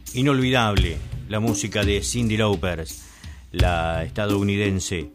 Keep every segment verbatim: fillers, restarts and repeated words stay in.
Inolvidable la música de Cyndi Lauper, la estadounidense,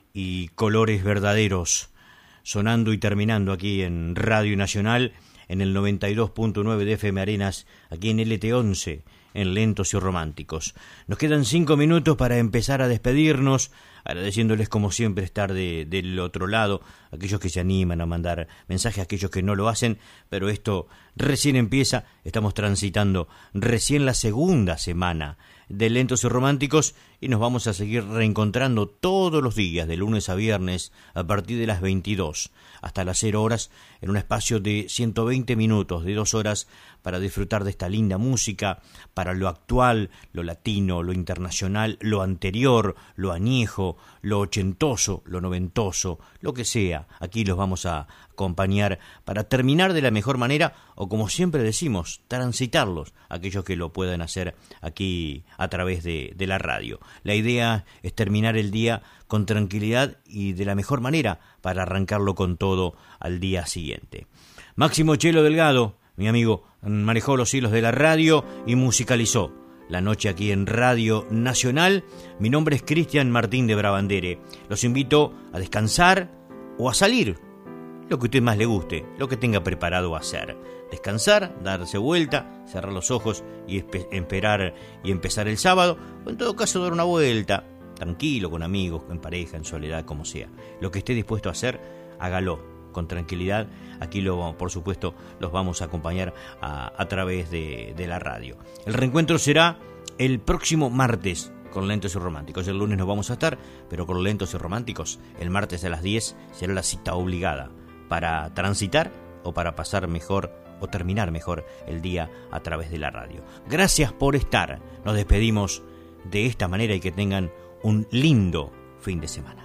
y Colores Verdaderos, sonando y terminando aquí en Radio Nacional, en el noventa y dos punto nueve de F M Arenas, aquí en L T once, en Lentos y Románticos. Nos quedan cinco minutos para empezar a despedirnos, agradeciéndoles como siempre estar de, del otro lado, aquellos que se animan a mandar mensajes, aquellos que no lo hacen, pero esto recién empieza, estamos transitando recién la segunda semana de Lentos y Románticos y nos vamos a seguir reencontrando todos los días, de lunes a viernes, a partir de las veintidós hasta las cero horas, en un espacio de ciento veinte minutos, de dos horas, para disfrutar de esta linda música, para lo actual, lo latino, lo internacional, lo anterior, lo añejo, lo ochentoso, lo noventoso, lo que sea. Aquí los vamos a acompañar para terminar de la mejor manera, o como siempre decimos, transitarlos, aquellos que lo puedan hacer aquí a través de, de la radio. La idea es terminar el día con tranquilidad y de la mejor manera para arrancarlo con todo al día siguiente. Máximo Chelo Delgado, mi amigo, manejó los hilos de la radio y musicalizó la noche aquí en Radio Nacional. Mi nombre es Cristian Martín de Brabandere. Los invito a descansar o a salir, lo que a usted más le guste, lo que tenga preparado a hacer. Descansar, darse vuelta, cerrar los ojos y espe- esperar y empezar el sábado, o en todo caso dar una vuelta, tranquilo, con amigos, en pareja, en soledad, como sea. Lo que esté dispuesto a hacer, hágalo con tranquilidad. Aquí, lo, por supuesto, los vamos a acompañar a, a través de, de la radio. El reencuentro será el próximo martes con Lentos y Románticos. El lunes no vamos a estar, pero con Lentos y Románticos, el martes a las diez será la cita obligada para transitar o para pasar mejor o terminar mejor el día a través de la radio. Gracias por estar. Nos despedimos de esta manera y que tengan un lindo fin de semana.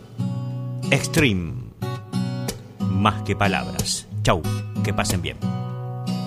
Extreme, más que palabras. Chau, que pasen bien.